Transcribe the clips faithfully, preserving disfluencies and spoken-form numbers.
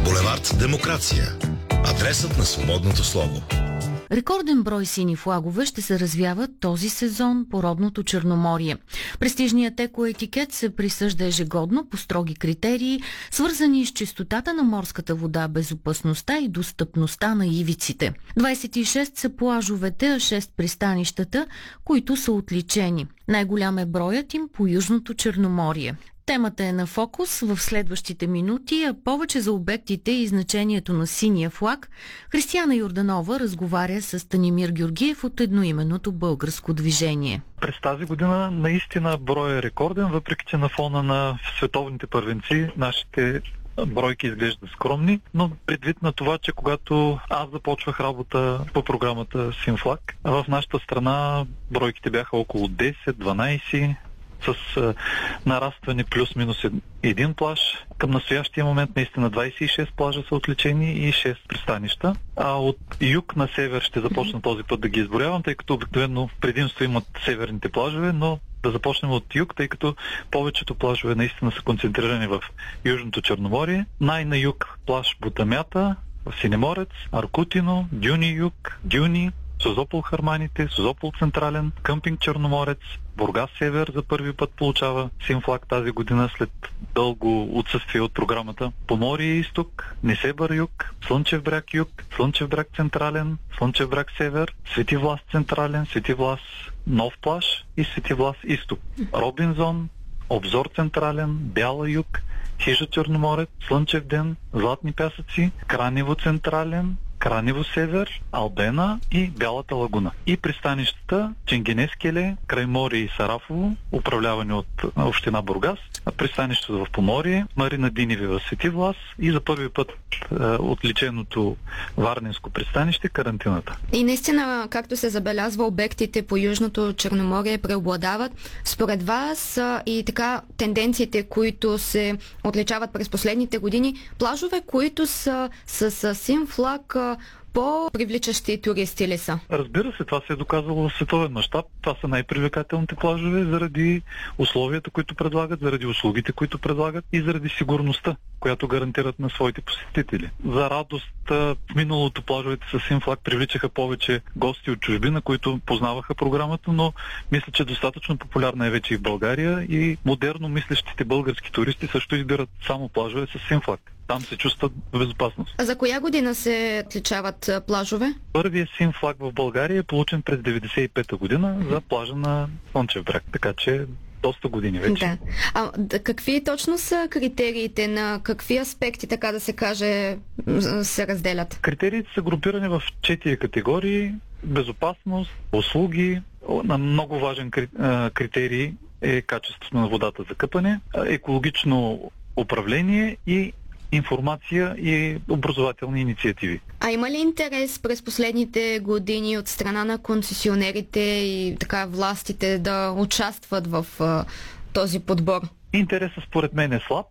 Булевард Демокрация. Адресът на свободното слово. Рекорден брой сини флагове ще се развяват този сезон по родното Черноморие. Престижният екоетикет се присъжда ежегодно по строги критерии, свързани с чистотата на морската вода, безопасността и достъпността на ивиците. двадесет и шест са плажовете, а шест пристанищата, които са отличени. Най-голям е броят им по южното Черноморие. Темата е на фокус в следващите минути, а повече за обектите и значението на синия флаг Християна Йорданова разговаря с Станимир Георгиев от едноименното българско движение. През тази година наистина брой е рекорден, въпреки че на фона на световните първенци нашите бройки изглеждат скромни, но предвид на това, че когато аз започвах работа по програмата Синфлаг, в нашата страна бройките бяха около десет-дванадесет, с а, нарастване плюс-минус един плаж. Към настоящия момент наистина двадесет и шест плажа са отличени и шест пристанища. А от юг на север ще започна този път да ги изборявам, тъй като обикновено предимство имат северните плажове, но да започнем от юг, тъй като повечето плажове наистина са концентрирани в Южното Черноморие. Най-на юг плаж Бутамята, в Синеморец, Аркутино, Дюни юг, Дюни, Созопол Харманите, Созопол Централен, Къмпинг Черноморец, Бургас Север за първи път получава Синфлаг тази година след дълго отсъствие от програмата. Поморие Изток, Несебър юг, Слънчев бряг юг, Слънчев бряг Централен, Слънчев бряг Север, Свети Влас Централен, Свети Влас Нов плаж и Свети Влас Изток. Робинзон, Обзор Централен, Бяла юг, Хижа Черноморец, Слънчев ден, Златни пясъци, Кранево Централен, Кранево Север, Албена и Бялата лагуна. И пристанищата Ченгенез келе, Крайморие и Сарафово, управлявани от община Бургас, пристанището в Поморие, Марина Диневи в Свети Влас и за първи път е, отличеното Варненско пристанище Карантината. И наистина, както се забелязва, обектите по Южното Черноморие преобладават. Според вас и така тенденциите, които се отличават през последните години, плажове, които са с Синфлаг, по-привличащи туристи ли са? Разбира се, това се е доказало в световен мащаб. Това са най-привлекателните плажове заради условията, които предлагат, заради услугите, които предлагат и заради сигурността, която гарантират на своите посетители. За радост, в миналото плажовете с Синфлаг привличаха повече гости от чужбина, които познаваха програмата, но мисля, че достатъчно популярна е вече и в България и модерно мислещите български туристи също избират само плажове с Синфлаг. Там се чувстват в безопасност. А за коя година се отличават плажове? Първият Синфлаг в България е получен през деветдесет и пета година за плажа на Слънчев бряг, така че доста години вече. Да. А да, какви точно са критериите, на какви аспекти, така да се каже, се разделят? Критериите са групирани в четири категории: безопасност, услуги, на много важен критерий е качеството на водата за къпане, екологично управление и информация и образователни инициативи. А има ли интерес през последните години от страна на концесионерите и така властите да участват в а, този подбор? Интересът според мен е слаб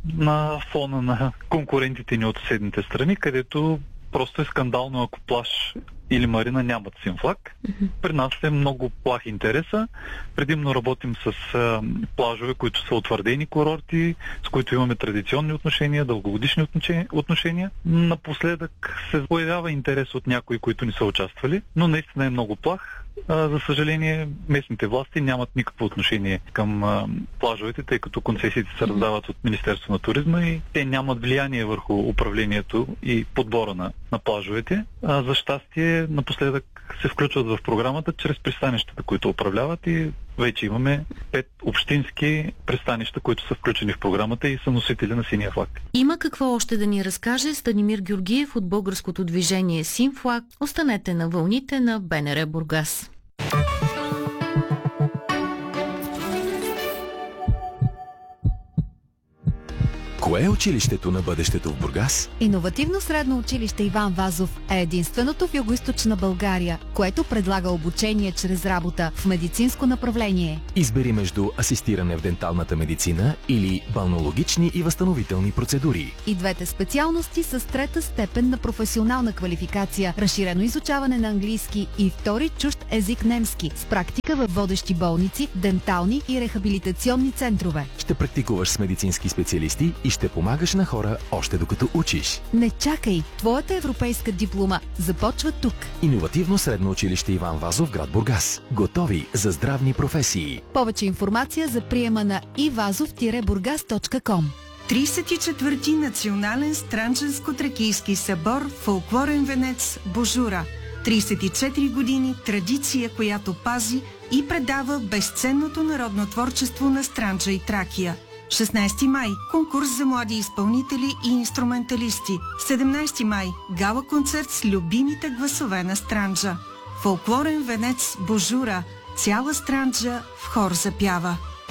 на фона на конкурентите ни от съседните страни, където просто е скандално, ако плаж или марина нямат Синфлаг. Mm-hmm. При нас е много плах интереса. Предимно работим с а, плажове, които са утвърдени курорти, с които имаме традиционни отношения, дългогодишни отношения. Напоследък се появява интерес от някои, които не са участвали, но наистина е много плах. А, за съжаление, местните власти нямат никакво отношение към а, плажовете, тъй като концесиите се раздават от Министерство на туризма и те нямат влияние върху управлението и подбора на, на плажовете. А, за щастие, напоследък се включват в програмата чрез пристанищата, които управляват, и вече имаме пет общински пристанища, които са включени в програмата и са носители на синия флаг. Има какво още да ни разкаже Станимир Георгиев от българското движение Синфлаг. Останете на вълните на БНР Бургас. Кое е училището на бъдещето в Бургас? Иновативно средно училище Иван Вазов е единственото в Югоизточна България, което предлага обучение чрез работа в медицинско направление. Избери между асистиране в денталната медицина или балнеологични и възстановителни процедури. И двете специалности с трета степен на професионална квалификация, разширено изучаване на английски и втори чужд език немски, с практика в водещи болници, дентални и рехабилитационни центрове. Ще практикуваш с медицински специалисти и ще помагаш на хора още докато учиш. Не чакай! Твоята европейска диплома започва тук. Иновативно средно училище Иван Вазов, град Бургас. Готови за здравни професии. Повече информация за приема на ивазов - бургас точка ком. тридесет и четвърти национален странджанско-тракийски събор Фолклорен венец Божура. тридесет и четири години традиция, която пази и предава безценното народно творчество на Странджа и Тракия. шестнадесети май – конкурс за млади изпълнители и инструменталисти. седемнадесети май – гала концерт с любимите гласове на Странджа. Фолклорен венец Божура. Цяла Странджа в хор запява.